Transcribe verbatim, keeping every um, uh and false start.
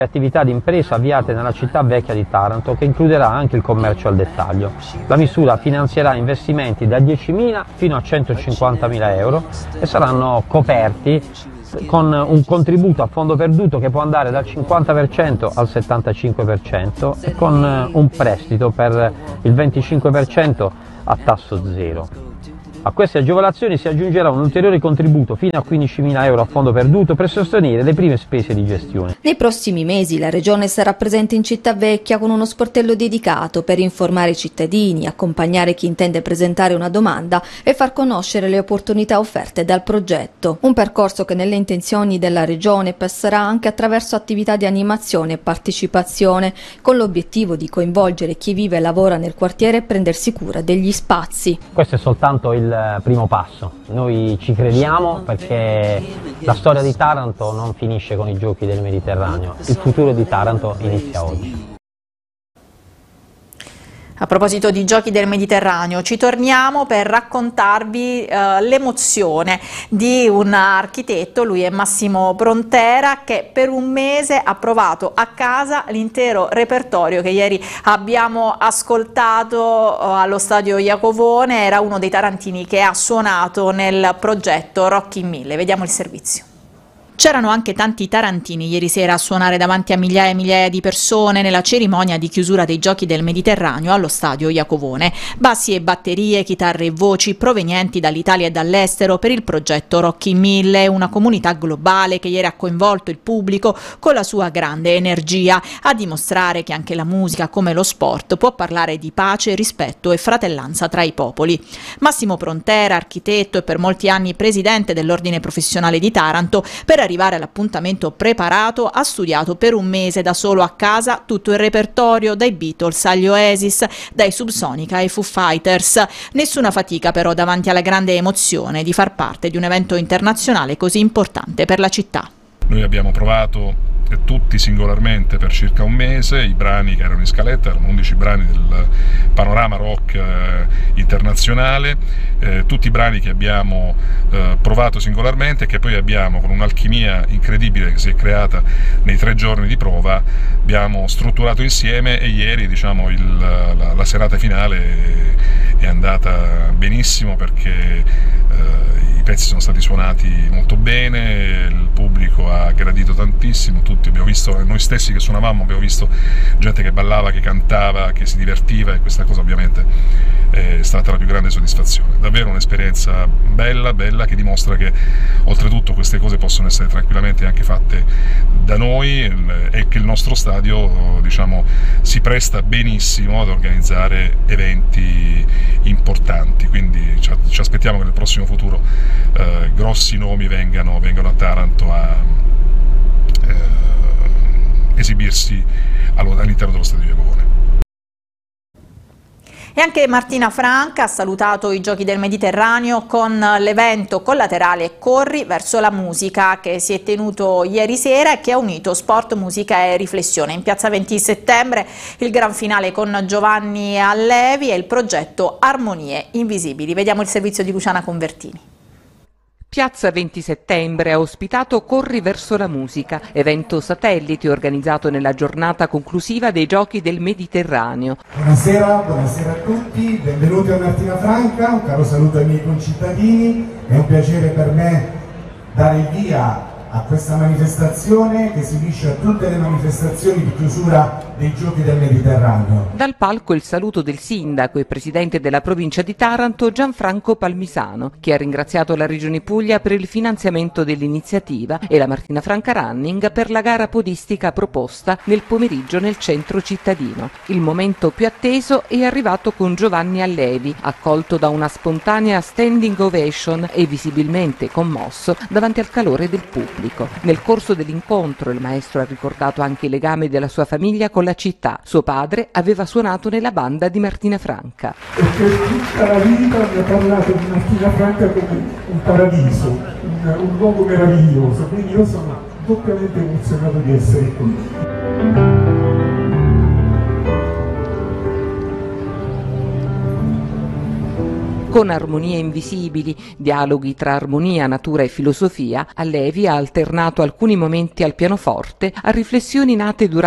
Attività di impresa avviate nella città vecchia di Taranto, che includerà anche il commercio al dettaglio. La misura finanzierà investimenti da diecimila fino a centocinquantamila euro e saranno coperti con un contributo a fondo perduto che può andare dal cinquanta per cento al settantacinque per cento e con un prestito per il venticinque per cento a tasso zero. A queste agevolazioni si aggiungerà un ulteriore contributo fino a quindicimila euro a fondo perduto per sostenere le prime spese di gestione. Nei prossimi mesi la Regione sarà presente in Città Vecchia con uno sportello dedicato per informare i cittadini, accompagnare chi intende presentare una domanda e far conoscere le opportunità offerte dal progetto. Un percorso che nelle intenzioni della Regione passerà anche attraverso attività di animazione e partecipazione, con l'obiettivo di coinvolgere chi vive e lavora nel quartiere e prendersi cura degli spazi. Questo è soltanto il primo passo, noi ci crediamo perché la storia di Taranto non finisce con i giochi del Mediterraneo, il futuro di Taranto inizia oggi. A proposito di giochi del Mediterraneo, ci torniamo per raccontarvi eh, l'emozione di un architetto, lui è Massimo Prontera, che per un mese ha provato a casa l'intero repertorio che ieri abbiamo ascoltato eh, allo stadio Iacovone. Era uno dei tarantini che ha suonato nel progetto Rock in Mille. Vediamo il servizio. C'erano anche tanti tarantini ieri sera a suonare davanti a migliaia e migliaia di persone nella cerimonia di chiusura dei Giochi del Mediterraneo allo stadio Iacovone. Bassi e batterie, chitarre e voci provenienti dall'Italia e dall'estero per il progetto Rock in Mille, una comunità globale che ieri ha coinvolto il pubblico con la sua grande energia, a dimostrare che anche la musica, come lo sport, può parlare di pace, rispetto e fratellanza tra i popoli. Massimo Prontera, architetto e per molti anni presidente dell'Ordine Professionale di Taranto, per arrivare all'appuntamento preparato ha studiato per un mese da solo a casa tutto il repertorio, dai Beatles agli Oasis, dai Subsonica ai Foo Fighters. Nessuna fatica però davanti alla grande emozione di far parte di un evento internazionale così importante per la città. Noi abbiamo provato tutti singolarmente per circa un mese, i brani che erano in scaletta erano undici brani del panorama rock eh, internazionale, eh, tutti i brani che abbiamo eh, provato singolarmente e che poi abbiamo, con un'alchimia incredibile che si è creata nei tre giorni di prova, abbiamo strutturato insieme e ieri diciamo, il, la, la serata finale è andata benissimo perché eh, i pezzi sono stati suonati molto bene, il pubblico ha gradito tantissimo, tutti abbiamo visto, noi stessi che suonavamo abbiamo visto gente che ballava, che cantava, che si divertiva, e questa cosa ovviamente è stata la più grande soddisfazione. Davvero un'esperienza bella, bella, che dimostra che oltretutto queste cose possono essere tranquillamente anche fatte da noi e che il nostro stadio, diciamo, si presta benissimo ad organizzare eventi importanti, quindi ci aspettiamo che nel prossimo futuro eh, grossi nomi vengano, vengano a Taranto a eh, esibirsi all'interno dello stadio Iacovone. E anche Martina Franca ha salutato i Giochi del Mediterraneo con l'evento collaterale Corri verso la musica, che si è tenuto ieri sera e che ha unito sport, musica e riflessione. In piazza venti settembre il gran finale con Giovanni Allevi e il progetto Armonie Invisibili. Vediamo il servizio di Luciana Convertini. Piazza venti settembre ha ospitato Corri verso la musica, evento satellite organizzato nella giornata conclusiva dei Giochi del Mediterraneo. Buonasera, buonasera a tutti, benvenuti a Martina Franca, un caro saluto ai miei concittadini, è un piacere per me dare il via a questa manifestazione che si unisce a tutte le manifestazioni di chiusura dei Giochi del Mediterraneo. Dal palco il saluto del sindaco e presidente della provincia di Taranto Gianfranco Palmisano, che ha ringraziato la Regione Puglia per il finanziamento dell'iniziativa e la Martina Franca Running per la gara podistica proposta nel pomeriggio nel centro cittadino. Il momento più atteso è arrivato con Giovanni Allevi, accolto da una spontanea standing ovation e visibilmente commosso davanti al calore del pubblico. Nel corso dell'incontro il maestro ha ricordato anche i legami della sua famiglia con la città. Suo padre aveva suonato nella banda di Martina Franca. Perché tutta la vita mi ha parlato di Martina Franca come un paradiso, un, un luogo meraviglioso, quindi io sono doppiamente emozionato di essere qui. Con Armonie invisibili, dialoghi tra armonia, natura e filosofia, Allevi ha alternato alcuni momenti al pianoforte a riflessioni nate durante